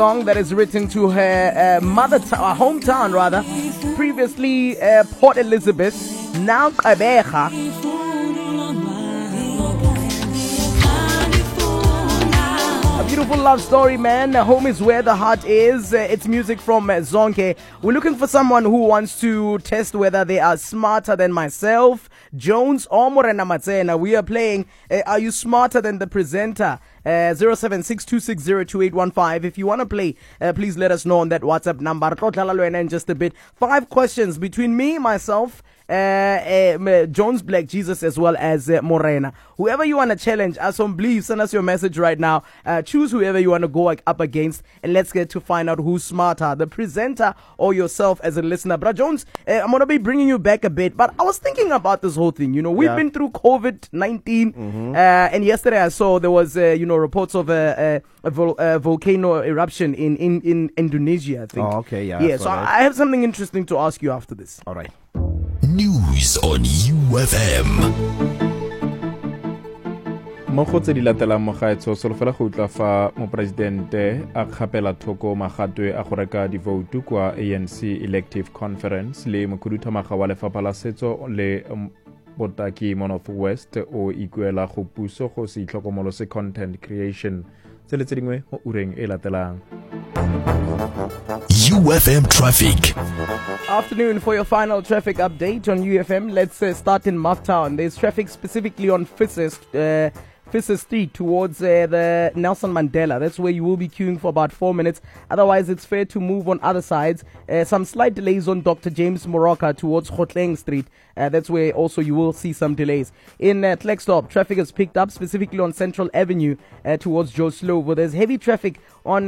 Song that is written to her hometown rather, previously Port Elizabeth, now Gqeberha. A beautiful love story, man. Home is where the heart is. It's music from Zonke. We're looking for someone who wants to test whether they are smarter than myself, Jones or Morena Matsena. We are playing Are You Smarter Than the Presenter? 0762602815. If you want to play, please let us know on that WhatsApp number. In just a bit. 5 questions between me, myself, Jones, Black Jesus, as well as Morena. Whoever you want to challenge us on, please send us your message right now. Choose whoever you want to go up against, and let's get to find out who's smarter, the presenter or yourself as a listener. But Jones, I'm going to be bringing you back a bit, but I was thinking about this whole thing. You know, we've been through COVID-19, and yesterday I saw there was, reports of a volcano eruption in Indonesia, I think. Oh, okay, yeah. Yeah, so I have something interesting to ask you after this. All right. News on UFM. Mo go tse di latelang mo gaetso solofela go utla fa mopresidente a kgapela thoko magatwe a go reka divoutu kwa ANC Elective Conference le mokhuduthamaga wa lefapha la setso le botaki mo Northwest o ikuela go puso go se itlhokomolose content creation tse dingwe mo ureng e latelang. UFM traffic. Afternoon for your final traffic update on UFM. Let's start in Maftown. There's traffic specifically on Fisher Street towards the Nelson Mandela. That's where you will be queuing for about 4 minutes. Otherwise, it's fair to move on other sides. Some slight delays on Dr. James Moroka towards Khotleng Street. That's where also you will see some delays. In Klerksdorp, traffic has picked up specifically on Central Avenue towards Joe Slovo. There's heavy traffic on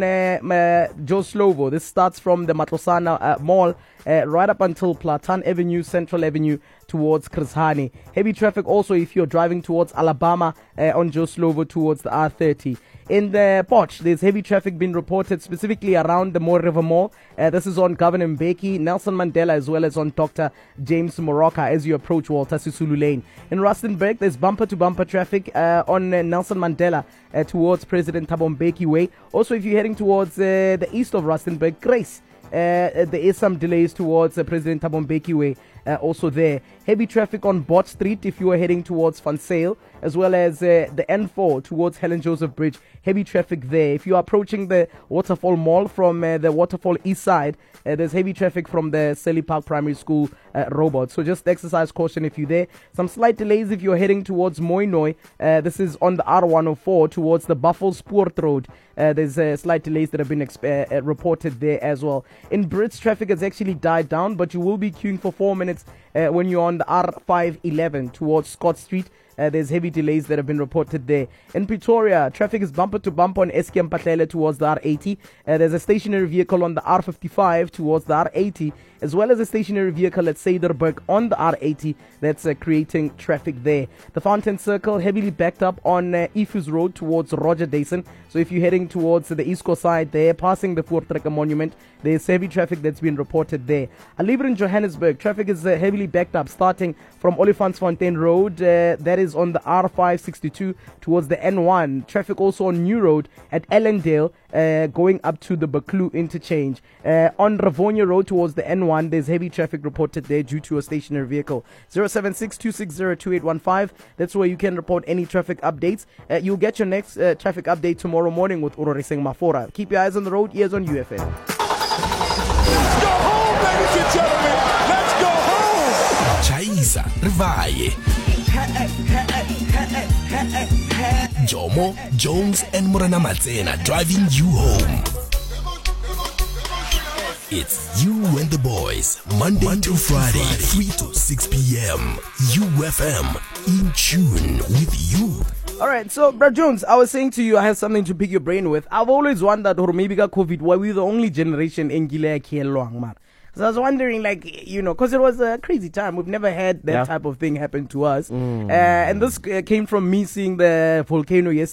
Joe Slovo. This starts from the Matlosana Mall right up until Platan Avenue, Central Avenue towards Chris Hani. Heavy traffic also if you're driving towards Alabama on Joe Slovo towards the R30. In the Potch, there's heavy traffic being reported specifically around the Moore River Mall. This is on Governor Mbeki, Nelson Mandela, as well as on Dr. James Moroka as you approach Walter Sisulu Lane. In Rustenburg, there's bumper-to-bumper traffic on Nelson Mandela towards President Thabo Mbeki Way. Also, if you're heading towards the east of Rustenburg, Grace, there is some delays towards President Thabo Mbeki Way. Also there. Heavy traffic on Bot Street if you are heading towards Van Sale, as well as the N4 towards Helen Joseph Bridge. Heavy traffic there. If you are approaching the Waterfall Mall from the Waterfall East Side, there's heavy traffic from the Selly Park Primary School robot. So just exercise caution if you're there. Some slight delays if you're heading towards Moinoi. This is on the R104 towards the Buffelspoort Road. There's slight delays that have been reported there as well. In Brits, traffic has actually died down, but you will be queuing for 4 minutes when you're on the R511 towards Scott Street. There's heavy delays that have been reported there. In Pretoria, traffic is bumper to bumper on SKM Patlele towards the R80. There's a stationary vehicle on the R55 towards the R80, as well as a stationary vehicle at Sederberg on the R80 that's creating traffic there. The Fountain Circle heavily backed up on Ifus Road towards Roger Dason. So if you're heading towards the East Coast side there, passing the Voortrekker Monument, there's heavy traffic that's been reported there. I live in Johannesburg. Traffic is heavily backed up starting from Olifantsfontein Road. That is on the R562 towards the N1. Traffic also on New Road at Ellendale going up to the Baklu interchange. On Ravonia Road towards the N1, there's heavy traffic reported there due to a stationary vehicle. 0762602815. That's where you can report any traffic updates. You'll get your next traffic update tomorrow morning with Uroriseng Mafora. Keep your eyes on the road, ears on UFM. Let's go home, ladies and gentlemen. Let's go home. Chaisa Rivaye. Jomo, Jones, and Morena Matsena driving you home. It's you and the boys, Monday to Friday, 3 to 6 p.m. UFM, in tune with you. Alright, so Brad Jones, I was saying to you, I have something to pick your brain with. I've always wondered, or maybe got COVID, why we're the only generation in Gilea Kielwang, man. So I was wondering, because it was a crazy time. We've never had that type of thing happen to us. And this came from me seeing the volcano yesterday.